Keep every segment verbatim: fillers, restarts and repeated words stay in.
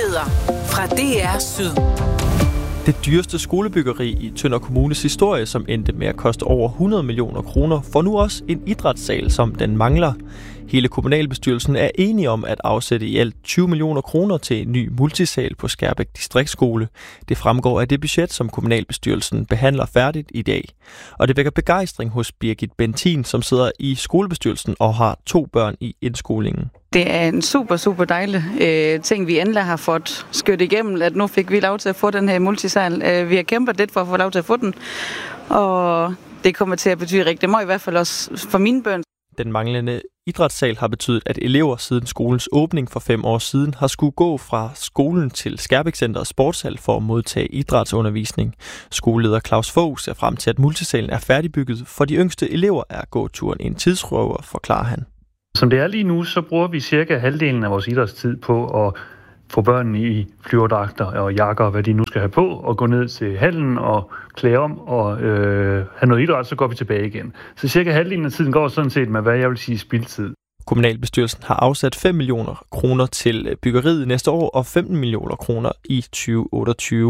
Nyheder fra D R Syd. Det dyreste skolebyggeri i Tønder Kommunes historie, som endte med at koste over hundrede millioner kroner, får nu også en idrætssal, som den mangler. Hele kommunalbestyrelsen er enige om at afsætte i alt tyve millioner kroner til en ny multisal på Skærbæk Distriktsskole. Det fremgår af det budget, som kommunalbestyrelsen behandler færdigt i dag. Og det vækker begejstring hos Birgit Bentin, som sidder i skolebestyrelsen og har to børn i indskolingen. Det er en super, super dejlig øh, ting, vi endelig har fået skødt igennem, at nu fik vi lov til at få den her multisal. Øh, vi har kæmpet lidt for at få lov til at få den, og det kommer til at betyde rigtig meget, i hvert fald også for mine børn. Den manglende idrætssal har betydet, at elever siden skolens åbning for fem år siden har skulle gå fra skolen til Skærbæk Centers sportshal for at modtage idrætsundervisning. Skoleleder Claus Fogh ser frem til, at multisalen er færdigbygget, for de yngste elever er gåturen en tidsrøver, forklarer han. Som det er lige nu, så bruger vi cirka halvdelen af vores idrætstid på at få børnene i flyverdragter og jakker, og hvad de nu skal have på, og gå ned til hallen og klæde om og øh, have noget idræt, så går vi tilbage igen. Så cirka halvdelen af tiden går sådan set med, hvad jeg vil sige, spildtid. Kommunalbestyrelsen har afsat fem millioner kroner til byggeriet næste år og femten millioner kroner i tyve otteogtyve.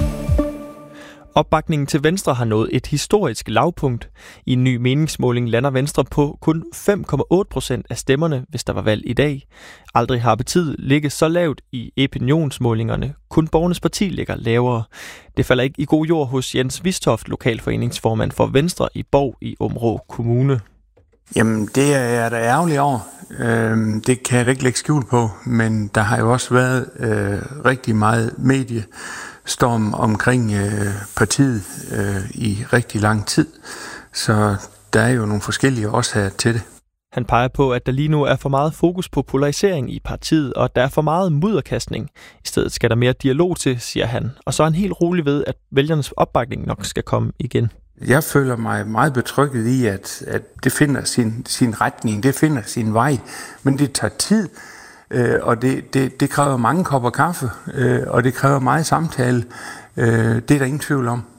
Opbakningen til Venstre har nået et historisk lavpunkt. I en ny meningsmåling lander Venstre på kun fem komma otte procent af stemmerne, hvis der var valg i dag. Aldrig har partiet ligget så lavt i opinionsmålingerne. Kun Borgernes Parti ligger lavere. Det falder ikke i god jord hos Jens Vistoft, lokalforeningsformand for Venstre i Bov i Aabenraa Kommune. Jamen, det er jeg da ærgerlig over. Øhm, det kan jeg ikke lægge skjul på, men der har jo også været øh, rigtig meget mediestorm omkring øh, partiet øh, i rigtig lang tid. Så der er jo nogle forskellige årsager til det. Han peger på, at der lige nu er for meget fokus på polarisering i partiet, og at der er for meget mudderkastning. I stedet skal der mere dialog til, siger han. Og så er han helt rolig ved, at vælgernes opbakning nok skal komme igen. Jeg føler mig meget betrygget i, at, at det finder sin, sin retning, det finder sin vej, men det tager tid, øh, og det, det, det kræver mange kopper kaffe, øh, og det kræver meget samtale. Øh, det er der ingen tvivl om.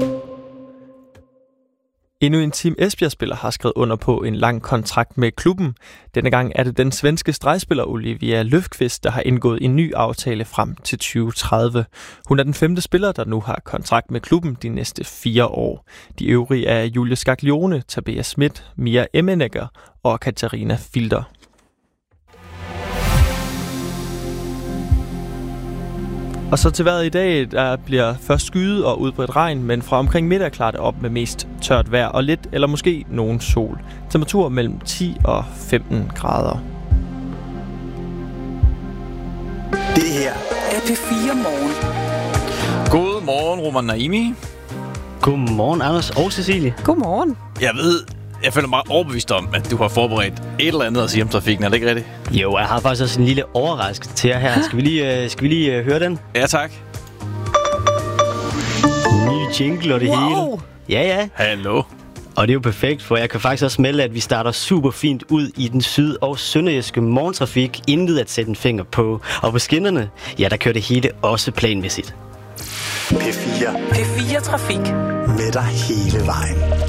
Endnu en Team Esbjerg-spiller har skrevet under på en lang kontrakt med klubben. Denne gang er det den svenske stregspiller Olivia Löfqvist, der har indgået en ny aftale frem til tyve tredive. Hun er den femte spiller, der nu har kontrakt med klubben de næste fire år. De øvrige er Julie Skaglione, Tabea Schmidt, Mia Emmenegger og Katarina Filder. Og så til vejret i dag, der bliver først skyet og udbredt regn, men fra omkring middag klarer det op med mest tørt vejr og lidt eller måske nogen sol. Temperatur mellem ti og femten grader. Det her er P fire Morgen. Godmorgen, Roman Naimi. Godmorgen, Anders og Cecilie. Godmorgen. Jeg ved, jeg føler mig overbevist om, at du har forberedt et eller andet at sige om trafikken. Er det ikke rigtigt? Jo, jeg har faktisk også en lille overraskelse til jer her. Skal vi lige, uh, skal vi lige uh, høre den? Ja, tak. Ny jingle og det wow. hele. Ja, ja. Hallo. Og det er jo perfekt, for jeg kan faktisk også melde, at vi starter super fint ud i den syd- og sønderjyske morgentrafik, inden at sætte en finger på. Og på skinnerne, ja, der kører det hele også planmæssigt. P fire. P fire Trafik. Med dig hele vejen.